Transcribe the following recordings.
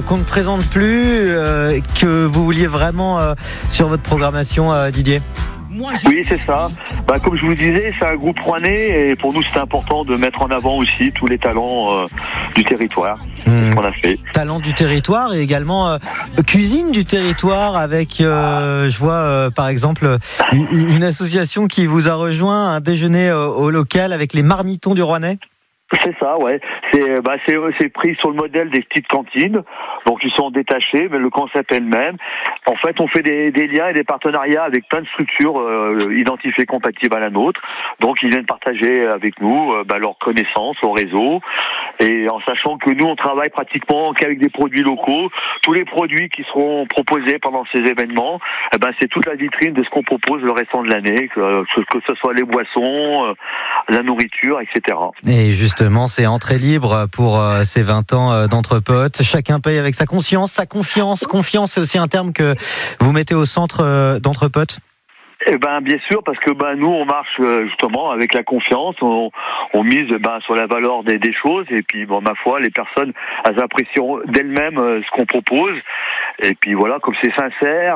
qu'on ne présente plus, que vous vouliez vraiment sur votre programmation, Didier? Oui, c'est ça. Comme je vous disais, c'est un groupe rouennais et pour nous, c'est important de mettre en avant aussi tous les talents du territoire. C'est ce qu'on a fait. Talent du territoire et également cuisine du territoire avec, je vois par exemple, une association qui vous a rejoint, un déjeuner au local avec les marmitons du Rouennais. C'est ça, ouais. C'est pris sur le modèle des petites cantines. Donc ils sont détachés, mais le concept est le même. En fait, on fait des liens et des partenariats avec plein de structures identifiées compatibles à la nôtre. Donc ils viennent partager avec nous leurs connaissances, leur réseau. Et en sachant que nous, on travaille pratiquement qu'avec des produits locaux. Tous les produits qui seront proposés pendant ces événements, c'est toute la vitrine de ce qu'on propose le restant de l'année, que ce soit les boissons, la nourriture, etc. Et justement, c'est entrée libre pour ces 20 ans d'Entrepotes. Chacun paye avec sa conscience, sa confiance. Confiance, c'est aussi un terme que vous mettez au centre d'Entrepotes. Bien sûr, parce que nous on marche justement avec la confiance, on mise sur la valeur des choses et puis ma foi les personnes elles apprécieront d'elles-mêmes ce qu'on propose et puis voilà, comme c'est sincère,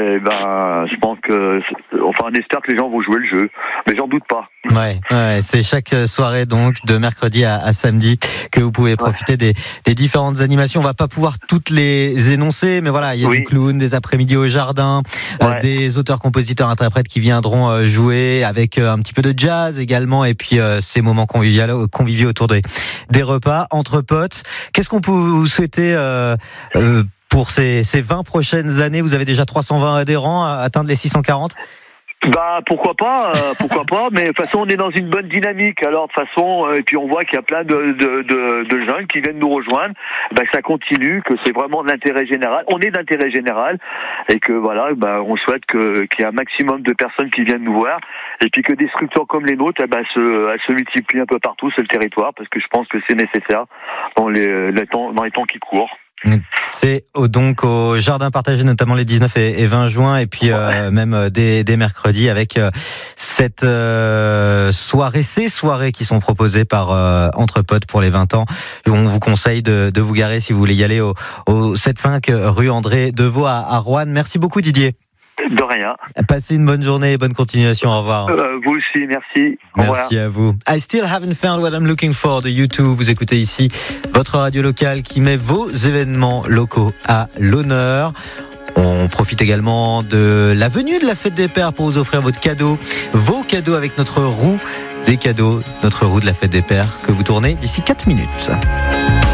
je pense que on espère que les gens vont jouer le jeu, mais j'en doute pas. Ouais, c'est chaque soirée donc de mercredi à samedi que vous pouvez profiter des différentes animations. On va pas pouvoir toutes les énoncer, mais voilà, il y a du clown, des après-midi au jardin, des auteurs, compositeurs, interprètes qui viendront jouer avec un petit peu de jazz également et puis ces moments conviviaux autour des repas entre potes. Qu'est-ce qu'on peut vous souhaiter pour ces 20 prochaines années? Vous avez déjà 320 adhérents, atteindre les 640? Pourquoi pas, mais de toute façon on est dans une bonne dynamique. Alors de toute façon, et puis on voit qu'il y a plein de jeunes qui viennent nous rejoindre. Ça continue, que c'est vraiment de l'intérêt général. On est d'intérêt général et que voilà, on souhaite qu'il y ait un maximum de personnes qui viennent nous voir et puis que des structures comme les nôtres, elles se multiplient un peu partout sur le territoire parce que je pense que c'est nécessaire dans les temps qui courent. C'est donc au jardin partagé, notamment les 19 et 20 juin, et puis même dès mercredi avec cette ces soirées qui sont proposées par Entrepotes pour les 20 ans. On vous conseille de vous garer si vous voulez y aller au 7-5 rue André Deveau à Roanne. Merci beaucoup Didier. De rien. Passez une bonne journée et bonne continuation. Au revoir. Vous aussi, merci. Merci à vous. I still haven't found what I'm looking for de U2. Vous écoutez ici votre radio locale qui met vos événements locaux à l'honneur. On profite également de la venue de la fête des pères pour vous offrir vos cadeaux avec notre roue des cadeaux, notre roue de la fête des pères que vous tournez d'ici 4 minutes.